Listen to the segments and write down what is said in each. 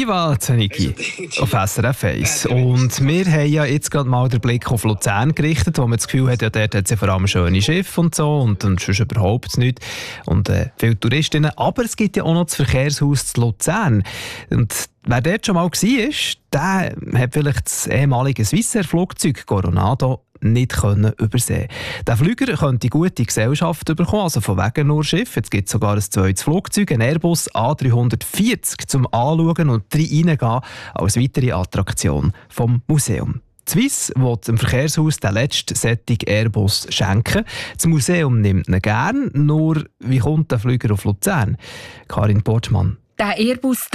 Viva Zaniki auf SRF 1. Und wir haben ja jetzt gerade mal den Blick auf Luzern gerichtet, wo man das Gefühl hat, ja, dort hat es ja vor allem schöne Schiffe und so und sonst überhaupt nichts. Und viele Touristinnen. Aber es gibt ja auch noch das Verkehrshaus zu Luzern. Und wer dort schon mal war, der hat vielleicht das ehemalige Swissair-Flugzeug Coronado nicht übersehen. Der Flüger könnte gute Gesellschaft bekommen, also von wegen nur Schiff. Jetzt gibt es sogar ein zweites Flugzeug, ein Airbus A340 zum Anschauen und reingehen als weitere Attraktion vom Museum. Die Swiss will dem Verkehrshaus den letzten solchen Airbus schenken. Das Museum nimmt ihn gern, nur wie kommt der Flüger auf Luzern? Karin Portmann. Der Airbus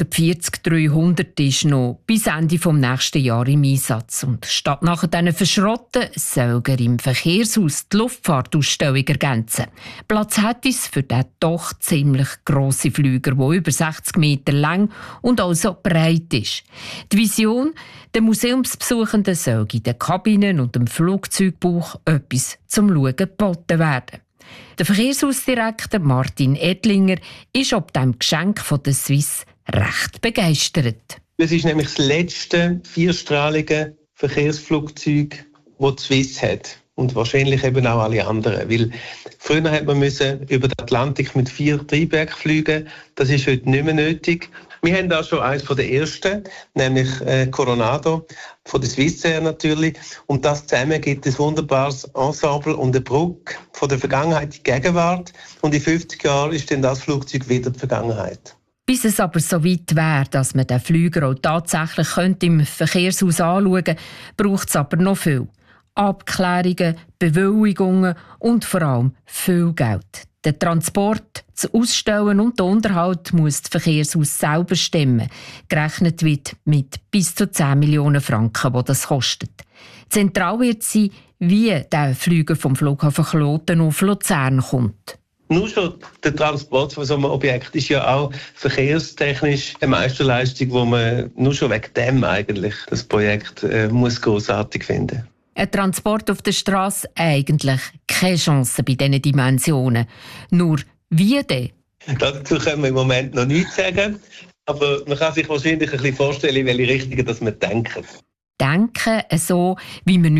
340-300 ist noch bis Ende des nächsten Jahres im Einsatz. Und statt nachher diesen verschrotten, soll er im Verkehrshaus die Luftfahrtausstellung ergänzen. Platz hat es für den doch ziemlich grossen Flüger, der über 60 Meter lang und also breit ist. Die Vision, den Museumsbesuchenden soll in den Kabinen und dem Flugzeugbauch etwas zum Schauen geboten werden. Der Verkehrshausdirektor Martin Edlinger ist ob dem Geschenk von der Swiss recht begeistert. Es ist nämlich das letzte vierstrahlige Verkehrsflugzeug, das die Swiss hat. Und wahrscheinlich eben auch alle anderen. Weil früher hat man über den Atlantik mit 4 Triebwerken fliegen. Das ist heute nicht mehr nötig. Wir haben da schon eines der ersten, nämlich Coronado, von der Swissair natürlich. Und das zusammen gibt ein wunderbares Ensemble und eine Brücke von der Vergangenheit in die Gegenwart. Und in 50 Jahren ist dann das Flugzeug wieder die Vergangenheit. Bis es aber so weit wäre, dass man den Flüger auch tatsächlich im Verkehrshaus anschauen könnte, braucht es aber noch viel. Abklärungen, Bewilligungen und vor allem viel Geld. Der Transport, das Ausstellen und der Unterhalt muss das Verkehrshaus selber stemmen. Gerechnet wird mit bis zu 10 Millionen Franken, die das kostet. Zentral wird sein, wie der Flüger vom Flughafen Kloten auf Luzern kommt. Nur schon der Transport von so einem Objekt ist ja auch verkehrstechnisch eine Meisterleistung, wo man nur schon wegen dem eigentlich das Projekt muss grossartig finden. Ein Transport auf der Straße eigentlich keine Chance bei diesen Dimensionen. Nur wie denn? Dazu können wir im Moment noch nichts sagen. Aber man kann sich wahrscheinlich ein bisschen vorstellen, in welche Richtung dass wir denken. Denken so, wie man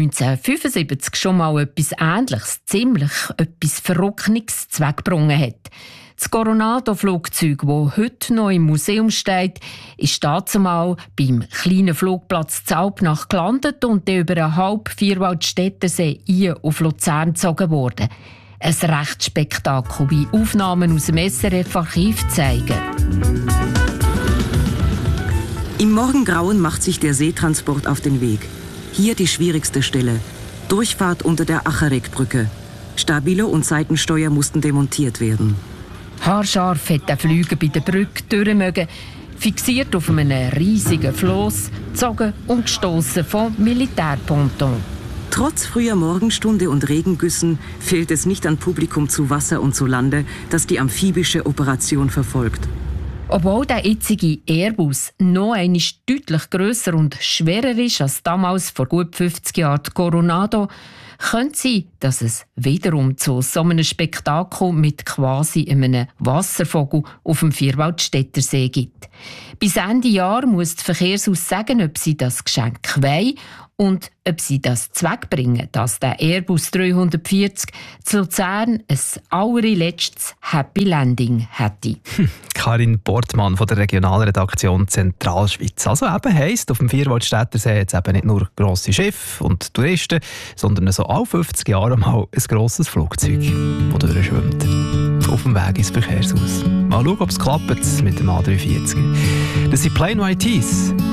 1975 schon mal etwas Ähnliches, ziemlich etwas Verrückendes weggebracht hat. Das Coronado-Flugzeug, das heute noch im Museum steht, ist dazumal beim kleinen Flugplatz Zaubnach gelandet und über einen halben Vierwaldstättersee hier auf Luzern gezogen worden. Ein rechtes Spektakel, wie Aufnahmen aus dem SRF-Archiv zeigen. Im Morgengrauen macht sich der Seetransport auf den Weg. Hier die schwierigste Stelle. Durchfahrt unter der Acherekbrücke. Stabilo und Seitensteuer mussten demontiert werden. Haarscharf hat der Flüger bei der Brücke durchmögen, fixiert auf einem riesigen Floss, gezogen und gestossen vom Militärponton. Trotz früher Morgenstunde und Regengüssen fehlt es nicht an Publikum zu Wasser und zu Lande, das die amphibische Operation verfolgt. Obwohl der jetzige Airbus noch einmal deutlich grösser und schwerer ist als damals vor gut 50 Jahren die Coronado, könnte sein, dass es wiederum zu so einem Spektakel mit quasi einem Wasservogel auf dem Vierwaldstättersee gibt. Bis Ende Jahr muss das Verkehrshaus sagen, ob sie das Geschenk wollen und ob sie das zweckbringen, dass der Airbus 340 zu Luzern ein allerletztes Happy Landing hätte. Karin Portmann von der Regionalredaktion Zentralschweiz. Also eben heisst, auf dem Vierwaldstättersee jetzt eben nicht nur grosse Schiffe und Touristen, sondern so alle 50 Jahre mal ein grosses Flugzeug, das durchschwimmt. Auf dem Weg ins Verkehrshaus. Mal schauen, ob es klappt mit dem A340. Das sind Plain White Tees.